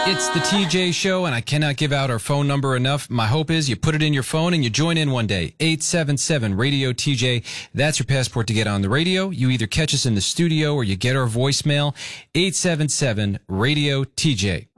It's the TJ Show, and I cannot give out our phone number enough. My hope is you put it in your phone and you join in one day. 877-RADIO-TJ. That's your passport to get on the radio. You either catch us in the studio or you get our voicemail. 877-RADIO-TJ.